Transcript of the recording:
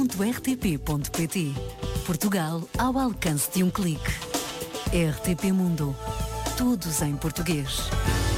sapo.rtp.pt. Portugal ao alcance de um clique. RTP Mundo. Todos em português.